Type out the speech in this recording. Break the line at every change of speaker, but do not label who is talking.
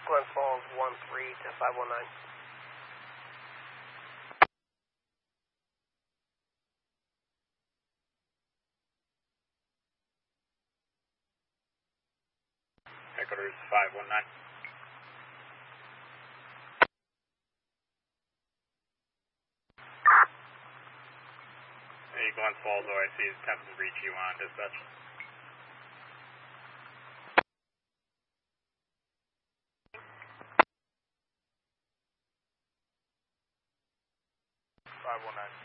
Glens Falls 13 to 519.
Headquarters 519. Hey, Glens Falls OIC is attempting to reach you on dispatch. 519.